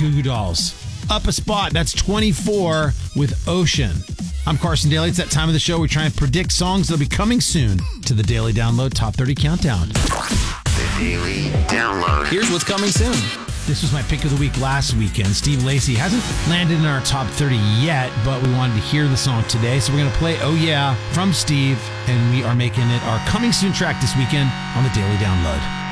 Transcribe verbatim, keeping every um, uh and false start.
Goo Goo Dolls. Up a spot, that's twenty-four with Ocean. I'm Carson Daly. It's that time of the show we try and predict songs that'll be coming soon to the Daily Download Top thirty Countdown. The Daily Download. Here's what's coming soon. This was my pick of the week last weekend. Steve Lacy hasn't landed in our top thirty yet, but we wanted to hear the song today. So we're going to play Oh Yeah from Steve, and we are making it our coming soon track this weekend on the Daily Download.